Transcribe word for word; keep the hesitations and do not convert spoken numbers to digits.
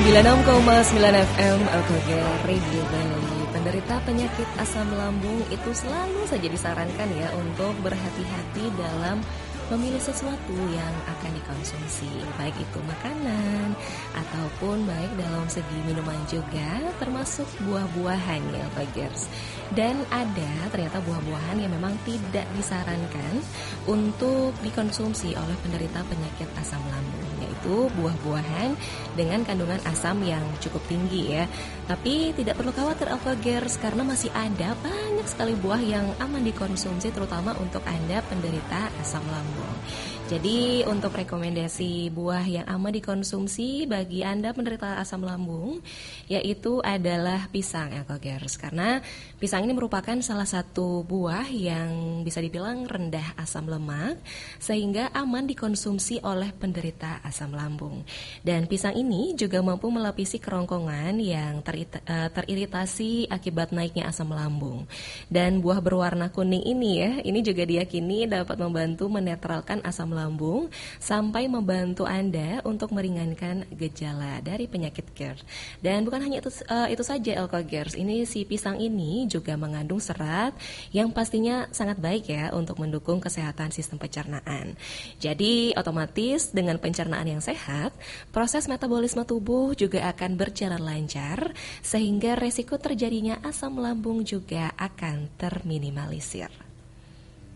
sembilan puluh enam koma sembilan F M Alkohol Radio Bali. Penderita penyakit asam lambung itu selalu saja disarankan ya untuk berhati-hati dalam memilih sesuatu yang akan dikonsumsi, baik itu makanan ataupun baik dalam segi minuman juga, termasuk buah-buahan ya Pagers. Dan ada ternyata buah-buahan yang memang tidak disarankan untuk dikonsumsi oleh penderita penyakit asam lambung, yaitu buah-buahan dengan kandungan asam yang cukup tinggi ya. Tapi tidak perlu khawatir Alfagers, karena masih ada banyak sekali buah yang aman dikonsumsi, terutama untuk Anda penderita asam lambung. Jadi untuk rekomendasi buah yang aman dikonsumsi bagi Anda penderita asam lambung, yaitu adalah pisang Alfagers, karena pisang ini merupakan salah satu buah yang bisa dibilang rendah asam lemak, sehingga aman dikonsumsi oleh penderita asam lambung. Dan pisang ini juga mampu melapisi kerongkongan yang terita, uh, teriritasi akibat naiknya asam lambung. Dan buah berwarna kuning ini ya, ini juga diyakini dapat membantu menetralkan asam lambung sampai membantu Anda untuk meringankan gejala dari penyakit GERD. Dan bukan hanya itu, uh, itu saja Alkogers, ini si pisang ini juga mengandung serat yang pastinya sangat baik ya untuk mendukung kesehatan sistem pencernaan. Jadi otomatis dengan pencernaan yang sehat, proses metabolisme tubuh juga akan berjalan lancar, sehingga resiko terjadinya asam lambung juga akan terminimalisir.